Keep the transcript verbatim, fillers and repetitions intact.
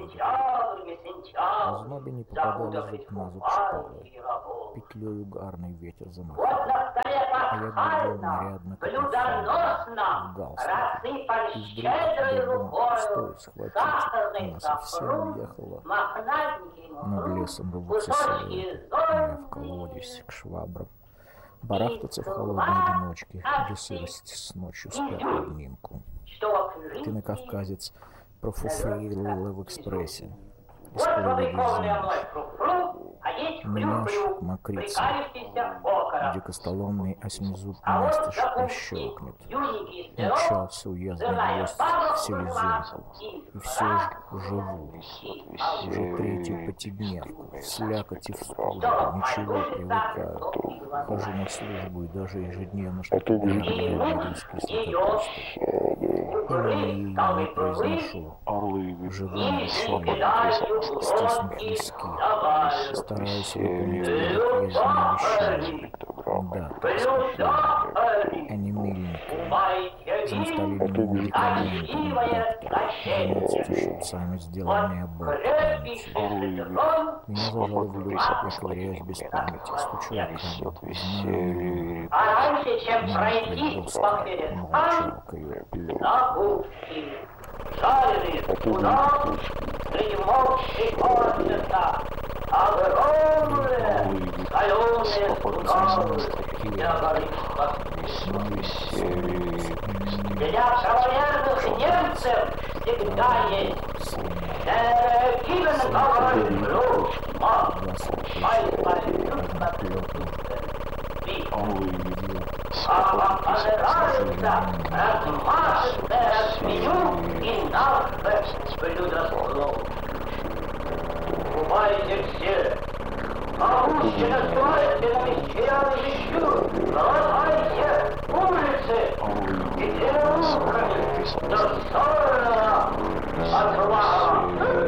На знобе не попадали зуб на зуб шпалы. Петлею гарный ветер замахал. А я глядел нарядно, как в галстуке. И вдруг бегом стоит схватить. Она совсем уехала. Над лесом рвутся силуэты. А я в колодец к швабрам. Барахтаться в холодной одиночке, где сырость с ночью спят в обнимку. Ты на кавказец профуфрила в экспрессе. Из половины меня ж мокрица, дикостоломный осьмизуб настежь прищелкнет. Умчался уездный гвоздь в селезенку, и все ж живу. Уже третью потедневку, в слякоти в стужу, ничего привыкаю. Хожу на службу и даже ежедневно что-то говорю английский слегка и не произношу. Живу душой, стиснув виски, стараюсь выполнить прежние обещания. Да, спокойно, а не мыльником. За наставленными медикаментами, доктор, заняться шутцами, сделанные аборт памяти. Меня зажало в люк, я ковыряюсь без памяти, стучу о камень, знаю, А раньше, чем пройти по молчалкою лёг. Жареный удав, приморский корпуса, огромные соленые удавы, я говорю, для правоверных немцев всегда есть гибель говорит ключ, а а вам понравится размашистое меню и наше блюдослов. Бывайте все, а мужчина стойте на вещевищу, глотайте улицы и телеухами до ссорного отвала.